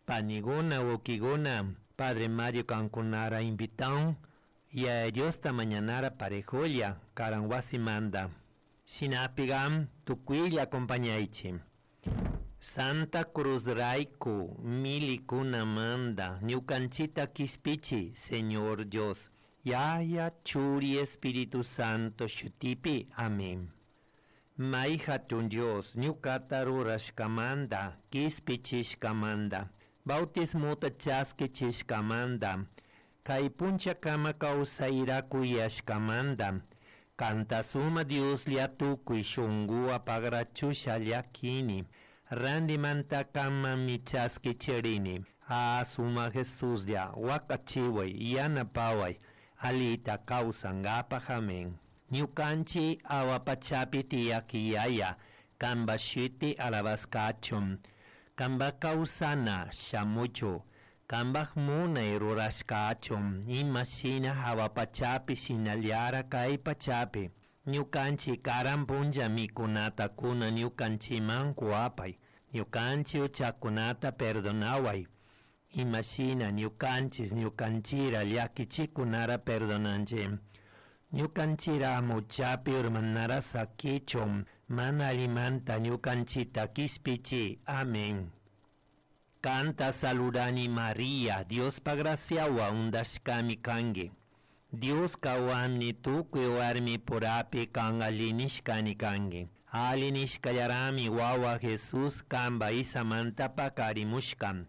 Paniguna Wokiguna, Padre Mario Canconara invitón, y a ellos mañanara parejolia, Caranguasimanda. Sinapigam, tuquilla acompañaichi. Santa Cruz Raiku, Milicuna Manda, Ñucanchita Kispichi, Señor Dios. Yaya Churi Espíritu Santo Shutipi, amén. Maihatun Dios, Ñucataru Rashkamanda, Kispichishkamanda, Bautismuta Chaskichishkamanda, Kaipuncha Kama Kausairaku Yashkamanda, Canta suma Dios liatuku y shungu apagrachusha liakini, Randi manta kama michaski cherini, suma Jesús dia, wakachiway, yanapaway, alita kausangapa jamen. Ñukanchi awapachapi tiakiyaya, kamba shiti alabaskachum, kamba kausana shamucho, kamba muna irurashkachum, imashina awapachapi sinaliara kai pachapi. Ñukanchi karampunja mikunata kuna ñukanchi mankuapay, ñukanchi uchakunata perdonaway. Imashina ñukanchis ñukanchira llakichikunara perdonanche. Ñukanchira muchapi urmanara sakichum, mana alimanta ñukanchita kispichi. Amén. Canta saludani María, Dios pagraciawa undashkami kange. Dios kawamni tukuy warmi purapi kan alinishkani kange. Alinishkayarami wawa Jesús kamba isamanta pakarimushkam.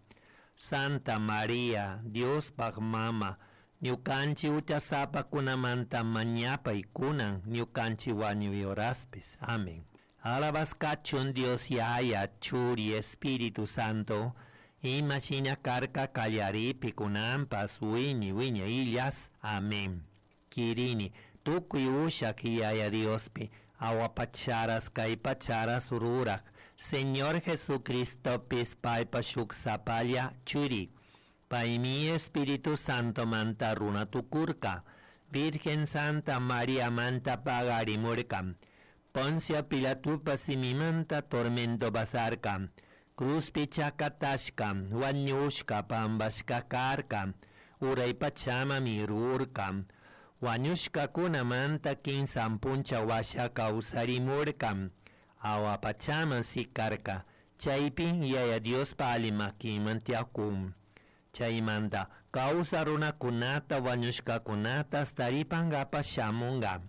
Santa María, Dios pagmama, ñukanchi uchasapa kunamanta mañapay kunan, ñukanchi wañuyoraspis. Amén. Alabaskachun Dios Yaya, Churi, Espíritu Santo, imachina karka kallaripi kunampas wiña illas. Amén. Kirini, tukuy ushak Yaya Diospi, awapacharas kaypacharas ururak, Señor Jesucristo pis paipa shuk sapalla churi, paimi Espíritu Santo manta runa tukurka, Virgen Santa María manta pagarimurkam, Poncia Pilatu pasimimanta tormento basarkam, Cruz pichakatashkam, Wanyushka pambashka karkam, Uray pachama mirurkam, Wanyushka kunamanta kinsampuncha washaka usarimurkam, Awapachama sikarka, chaypin Yaya Dios palimakimantiakum. Chaymanta, causa runa kunata wanyushka kunata staripangapa shamunga.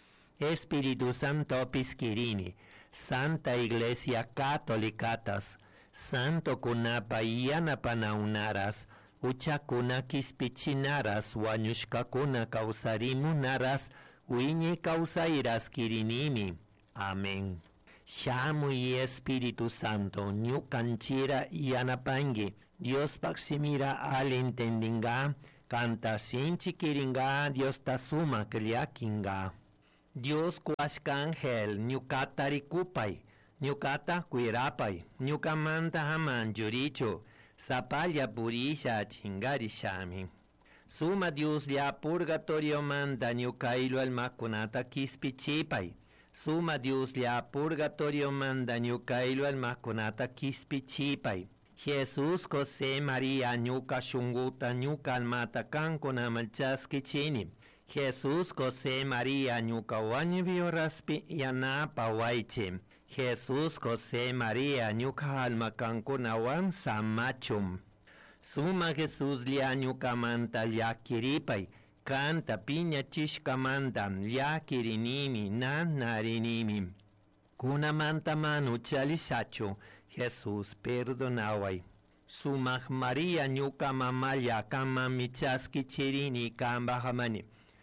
Espíritu Santo piskirini, Santa Iglesia Catolicatas, Santo kunapa yanapanaunaras, uchakuna kispichinaras, wanyushka kuna causarimunaras, wiñi causairas kirinimi. Amén. Shamu y Espíritu Santo, ñukanchira yanapangi, Dios paksimira al entendinga, canta sinchi kiringa, Dios tasuma kriakinga. Dios kuashka ángel, ñukatari kupay, ñukata kuirapay, ñukamanta haman yuricho, sapalla purisha chingari shami. Suma Dios ya purgatorio manda ñukailo almakunata kispichipay. Suma Dios ya purgatorio manda ñukailo almakunata kispichipay. Jesús José María ñuka shunguta ñuka almata kankuna malchaskichini. Jesús José María ñuka wañibio raspi yanapa waiche. Jesús José María ñuka alma kankuna wan samachum. Suma Jesús lia ñuka manta yakiripay. Canta piña chishkamanta, yakirinimi, nanarinimi. Kuna manta manu chalisacho, Jesús perdonaway. Sumach María ñuka mamaya kama michaski chirini kamba hamani.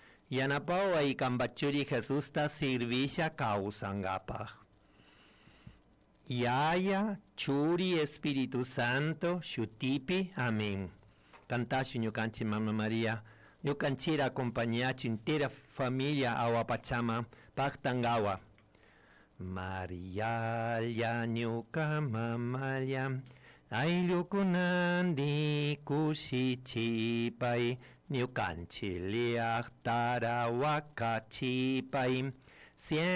Yanapaway kambachuri Jesús ta sirvisha kausangapaj. Yaya, Churi, Espíritu Santo, Shutipi, amén. Cantashu ñukanchi Mama María. Ñukanchira acompañachi entera familia awapachama paktangawa. María ya ñuka mamaya aylukunandi kushichipay ñukanchi liaqtara wakachipay.